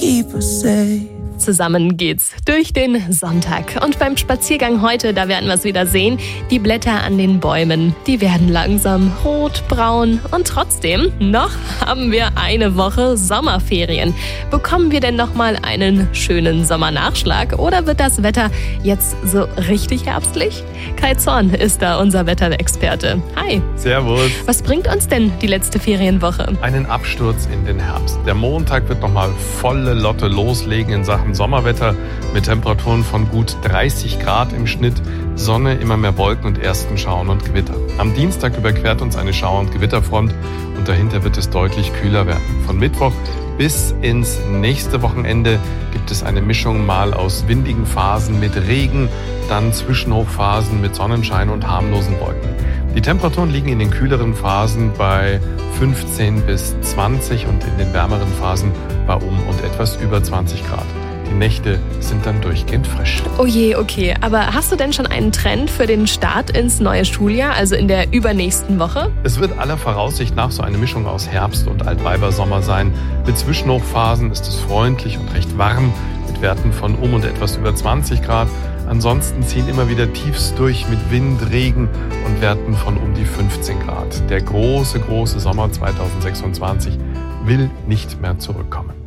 keep us safe. Zusammen geht's durch den Sonntag. Und beim Spaziergang heute, da werden wir es wieder sehen, die Blätter an den Bäumen, die werden langsam rot, braun. Und trotzdem, noch haben wir eine Woche Sommerferien. Bekommen wir denn noch mal einen schönen Sommernachschlag oder wird das Wetter jetzt so richtig herbstlich? Kai Zorn ist da unser Wetterexperte. Hi. Servus. Was bringt uns denn die letzte Ferienwoche? Einen Absturz in den Herbst. Der Montag wird nochmal volle Lotte loslegen in Sachen Sommerwetter mit Temperaturen von gut 30 Grad im Schnitt, Sonne, immer mehr Wolken und ersten Schauern und Gewitter. Am Dienstag überquert uns eine Schauer- und Gewitterfront und dahinter wird es deutlich kühler werden. Von Mittwoch bis ins nächste Wochenende gibt es eine Mischung mal aus windigen Phasen mit Regen, dann Zwischenhochphasen mit Sonnenschein und harmlosen Wolken. Die Temperaturen liegen in den kühleren Phasen bei 15 bis 20 und in den wärmeren Phasen bei und etwas über 20 Grad. Die Nächte sind dann durchgehend frisch. Oh je, okay. Aber hast du denn schon einen Trend für den Start ins neue Schuljahr, also in der übernächsten Woche? Es wird aller Voraussicht nach so eine Mischung aus Herbst und Altweibersommer sein. Mit Zwischenhochphasen ist es freundlich und recht warm, mit Werten von und etwas über 20 Grad. Ansonsten ziehen immer wieder Tiefs durch mit Wind, Regen und Werten von die 15 Grad. Der große Sommer 2026 will nicht mehr zurückkommen.